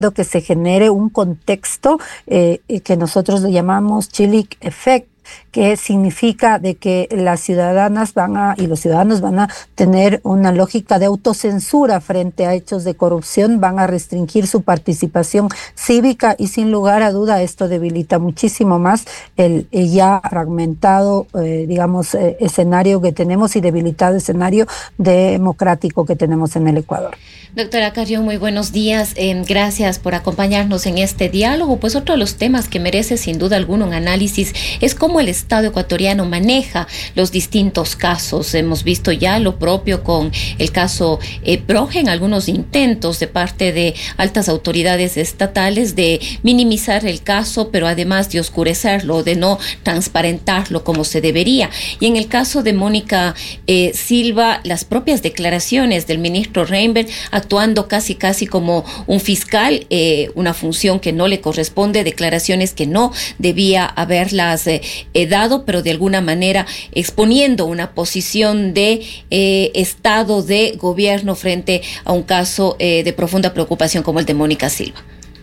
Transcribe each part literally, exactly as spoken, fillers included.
que se genere un contexto eh, que nosotros lo llamamos chilling effect, que significa de que las ciudadanas van a y los ciudadanos van a tener una lógica de autocensura frente a hechos de corrupción, van a restringir su participación cívica y sin lugar a duda esto debilita muchísimo más el, el ya fragmentado, eh, digamos, eh, escenario que tenemos y debilitado escenario democrático que tenemos en el Ecuador. Doctora Carrión, muy buenos días. Eh, gracias por acompañarnos en este diálogo. Pues otro de los temas que merece sin duda alguno un análisis es cómo el Estado ecuatoriano maneja los distintos casos. Hemos visto ya lo propio con el caso eh, Progen, algunos intentos de parte de altas autoridades estatales de minimizar el caso, pero además de oscurecerlo, de no transparentarlo como se debería. Y en el caso de Mónica eh, Silva, las propias declaraciones del ministro Reinberg actuando casi casi como un fiscal, eh, una función que no le corresponde, declaraciones que no debía haberlas eh, eh, dado, pero de alguna manera exponiendo una posición de eh, Estado, de gobierno frente a un caso eh, de profunda preocupación como el de Mónica Silva.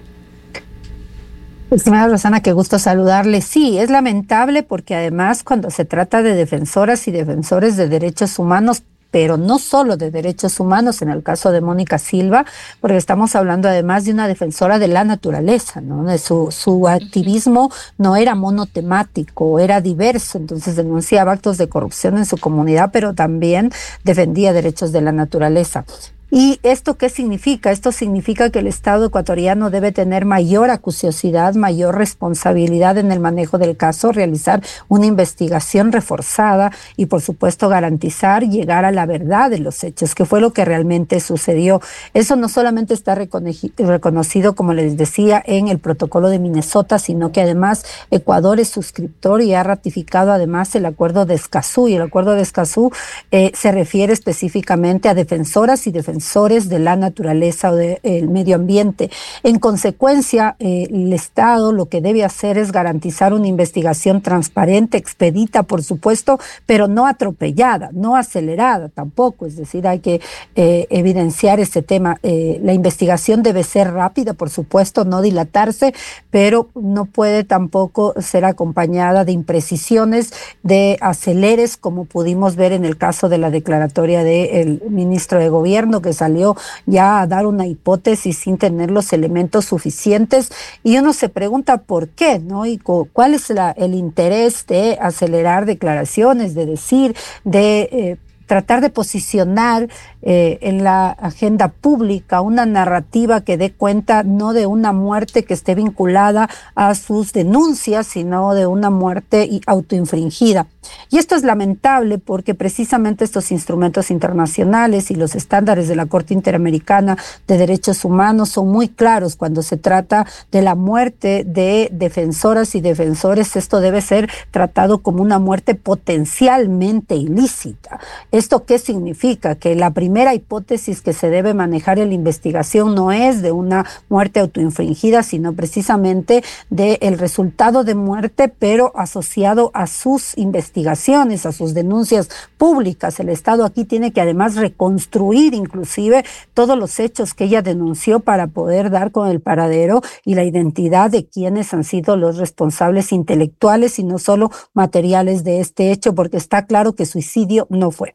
Estimada Rosana, qué gusto saludarle. Sí, es lamentable porque además cuando se trata de defensoras y defensores de derechos humanos, pero no solo de derechos humanos, en el caso de Mónica Silva, porque estamos hablando además de una defensora de la naturaleza, ¿no? De su, su activismo no era monotemático, era diverso, entonces denunciaba actos de corrupción en su comunidad, pero también defendía derechos de la naturaleza. ¿Y esto qué significa? Esto significa que el Estado ecuatoriano debe tener mayor acuciosidad, mayor responsabilidad en el manejo del caso, realizar una investigación reforzada y, por supuesto, garantizar llegar a la verdad de los hechos, que fue lo que realmente sucedió. Eso no solamente está reconocido, como les decía, en el protocolo de Minnesota, sino que además Ecuador es suscriptor y ha ratificado además el acuerdo de Escazú, y el acuerdo de Escazú eh, se refiere específicamente a defensoras y defensores de la naturaleza o del medio ambiente. En consecuencia, eh, el Estado lo que debe hacer es garantizar una investigación transparente, expedita, por supuesto, pero no atropellada, no acelerada tampoco. Es decir, hay que eh, evidenciar este tema. Eh, la investigación debe ser rápida, por supuesto, no dilatarse, pero no puede tampoco ser acompañada de imprecisiones, de aceleres, como pudimos ver en el caso de la declaratoria del ministro de Gobierno, que salió ya a dar una hipótesis sin tener los elementos suficientes, y uno se pregunta por qué, ¿no? Y cuál es la, el interés de acelerar declaraciones, de decir, de eh, tratar de posicionar eh, en la agenda pública una narrativa que dé cuenta no de una muerte que esté vinculada a sus denuncias, sino de una muerte autoinfringida. Y esto es lamentable porque precisamente estos instrumentos internacionales y los estándares de la Corte Interamericana de Derechos Humanos son muy claros cuando se trata de la muerte de defensoras y defensores. Esto debe ser tratado como una muerte potencialmente ilícita. ¿Esto qué significa? Que la primera hipótesis que se debe manejar en la investigación no es de una muerte autoinfringida, sino precisamente del resultado de muerte, pero asociado a sus investigaciones, a sus denuncias públicas. El Estado aquí tiene que además reconstruir inclusive todos los hechos que ella denunció para poder dar con el paradero y la identidad de quienes han sido los responsables intelectuales y no solo materiales de este hecho, porque está claro que suicidio no fue.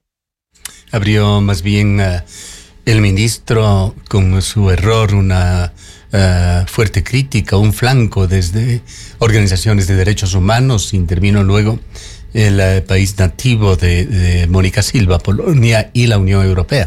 Abrió más bien uh, el ministro con su error una uh, fuerte crítica, un flanco desde organizaciones de derechos humanos. Intervino luego el uh, país nativo de, de Mónica Silva, Polonia, y la Unión Europea.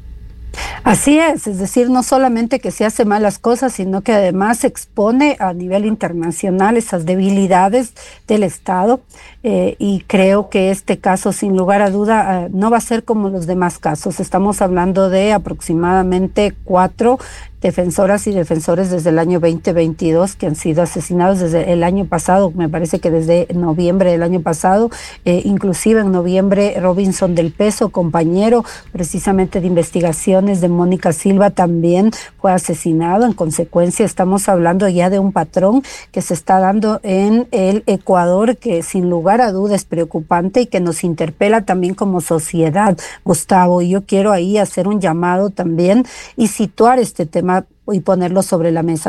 Así es, es decir, no solamente que se hace malas cosas, sino que además expone a nivel internacional esas debilidades del Estado, eh, y creo que este caso, sin lugar a duda, eh, no va a ser como los demás casos. Estamos hablando de aproximadamente cuatro defensoras y defensores desde el año veinte veintidós que han sido asesinados desde el año pasado, me parece que desde noviembre del año pasado, eh, inclusive en noviembre Robinson del Peso, compañero precisamente de investigaciones de Mónica Silva, también fue asesinado. En consecuencia estamos hablando ya de un patrón que se está dando en el Ecuador, que sin lugar a duda es preocupante y que nos interpela también como sociedad, Gustavo. Y yo quiero ahí hacer un llamado también y situar este tema tema y ponerlo sobre la mesa.